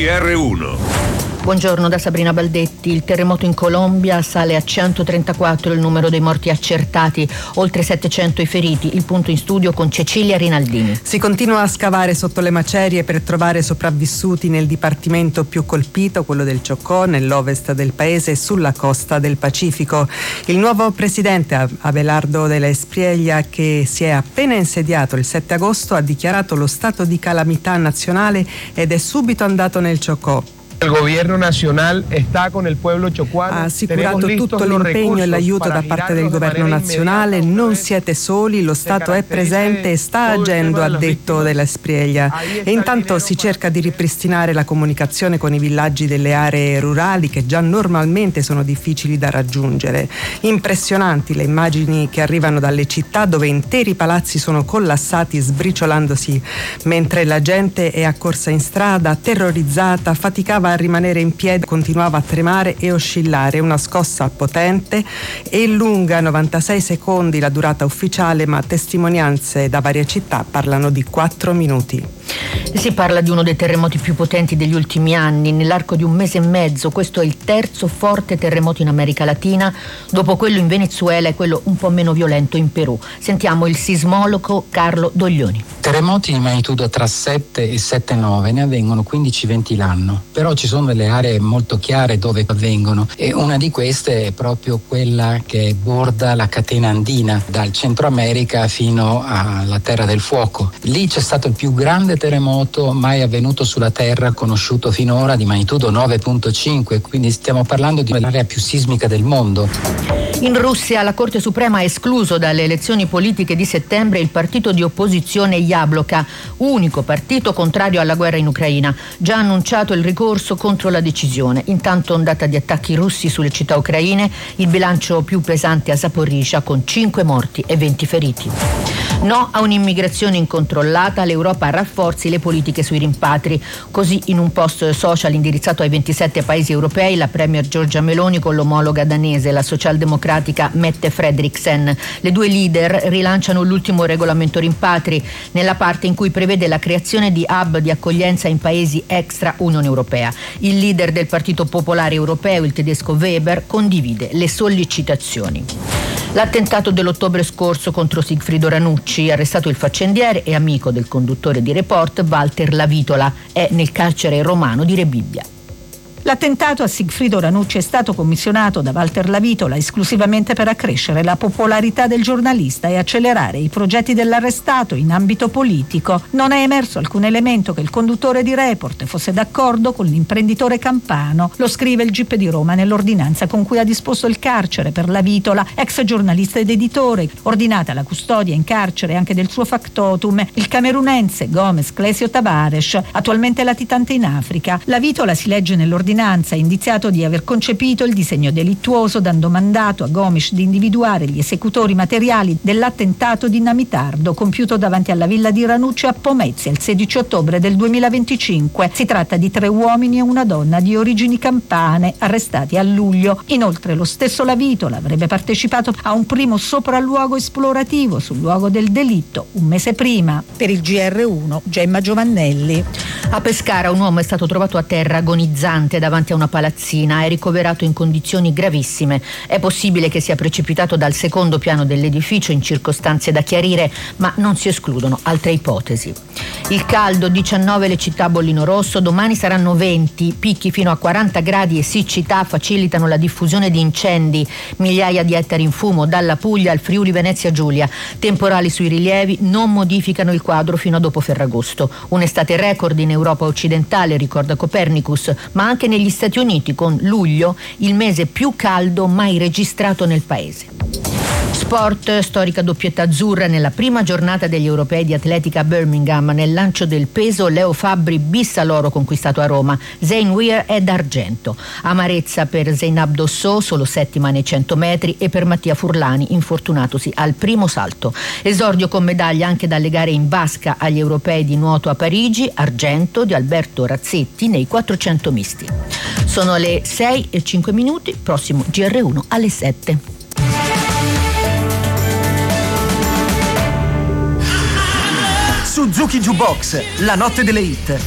GR1. Buongiorno da Sabrina Baldetti. Il terremoto in Colombia sale a 134 il numero dei morti accertati, oltre 700 i feriti. Il punto in studio con Cecilia Rinaldini. Si continua a scavare sotto le macerie per trovare sopravvissuti nel dipartimento più colpito, quello del Chocó, nell'ovest del paese e sulla costa del Pacifico. Il nuovo presidente Abelardo de la Espriella, che si è appena insediato il 7 agosto, ha dichiarato lo stato di calamità nazionale ed è subito andato nel Chocó. Il governo nazionale sta con il pueblo chocuano. Ha assicurato tutto l'impegno e l'aiuto da parte del governo nazionale. Non siete soli, lo Stato è presente e sta agendo, ha detto Della Espriella. E intanto si cerca di ripristinare la comunicazione con i villaggi delle aree rurali che già normalmente sono difficili da raggiungere. Impressionanti le immagini che arrivano dalle città dove interi palazzi sono collassati sbriciolandosi mentre la gente è accorsa in strada, terrorizzata, faticava a rimanere in piedi, continuava a tremare e oscillare. Una scossa potente e lunga, 96 secondi la durata ufficiale, ma testimonianze da varie città parlano di 4 minuti. Si parla di uno dei terremoti più potenti degli ultimi anni. Nell'arco di un mese e mezzo questo è il terzo forte terremoto in America Latina, dopo quello in Venezuela e quello un po' meno violento in Perù. Sentiamo il sismologo Carlo Doglioni. Terremoti di magnitudo tra 7 e 7,9 ne avvengono 15-20 l'anno, però ci sono delle aree molto chiare dove avvengono e una di queste è proprio quella che borda la catena andina dal Centro America fino alla Terra del Fuoco. Lì c'è stato il più grande terremoto mai avvenuto sulla Terra, conosciuto finora, di magnitudo 9,5, quindi stiamo parlando di l'area più sismica del mondo. In Russia la Corte Suprema ha escluso dalle elezioni politiche di settembre il partito di opposizione Jabloko, unico partito contrario alla guerra in Ucraina. Già annunciato il ricorso contro la decisione. Intanto ondata di attacchi russi sulle città ucraine, il bilancio più pesante a Zaporizhzhia con 5 morti e 20 feriti. No a un'immigrazione incontrollata, l'Europa rafforzi le politiche sui rimpatri. Così in un post social indirizzato ai 27 paesi europei la premier Giorgia Meloni con l'omologa danese, la socialdemocratica Mette Frederiksen. Le due leader rilanciano l'ultimo regolamento rimpatri nella parte in cui prevede la creazione di hub di accoglienza in paesi extra Unione Europea. Il leader del Partito Popolare Europeo, il tedesco Weber, condivide le sollecitazioni. L'attentato dell'ottobre scorso contro Sigfrido Ranucci, arrestato il faccendiere e amico del conduttore di Report Walter Lavitola, è nel carcere romano di Rebibbia. L'attentato a Sigfrido Ranucci è stato commissionato da Walter Lavitola esclusivamente per accrescere la popolarità del giornalista e accelerare i progetti dell'arrestato in ambito politico. Non è emerso alcun elemento che il conduttore di Report fosse d'accordo con l'imprenditore campano. Lo scrive il GIP di Roma nell'ordinanza con cui ha disposto il carcere per Lavitola, ex giornalista ed editore, ordinata la custodia in carcere anche del suo factotum, il camerunense Gomes Clesio Tavares, attualmente latitante in Africa. Lavitola, si legge nell'ordinanza, indiziato di aver concepito il disegno delittuoso, dando mandato a Gomes di individuare gli esecutori materiali dell'attentato dinamitardo compiuto davanti alla villa di Ranucci a Pomezia il 16 ottobre del 2025. Si tratta di 3 uomini e una donna di origini campane, arrestati a luglio. Inoltre lo stesso Lavitola avrebbe partecipato a un primo sopralluogo esplorativo sul luogo del delitto un mese prima. Per il GR1, Gemma Giovannelli. A Pescara un uomo è stato trovato a terra agonizzante davanti a una palazzina, è ricoverato in condizioni gravissime. È possibile che sia precipitato dal secondo piano dell'edificio in circostanze da chiarire, ma non si escludono altre ipotesi. Il caldo, 19 le città a bollino rosso, domani saranno 20, picchi fino a 40 gradi e siccità facilitano la diffusione di incendi, migliaia di ettari in fumo dalla Puglia al Friuli Venezia Giulia. Temporali sui rilievi non modificano il quadro fino a dopo Ferragosto. Un'estate record in Europa occidentale, ricorda Copernicus, ma anche negli Stati Uniti, con luglio il mese più caldo mai registrato nel paese. Sport, storica doppietta azzurra nella prima giornata degli europei di atletica a Birmingham. Nel lancio del peso Leo Fabbri bissa l'oro conquistato a Roma, Zayn Weir è d'argento. Amarezza per Zeynab Dossou, solo settima nei 100 metri, e per Mattia Furlani, infortunatosi al primo salto. Esordio con medaglia anche dalle gare in vasca agli europei di nuoto a Parigi, argento di Alberto Razzetti nei 400 misti. Sono le 6:05, prossimo GR1 alle 7. Suzuki Jukebox, la notte delle hit.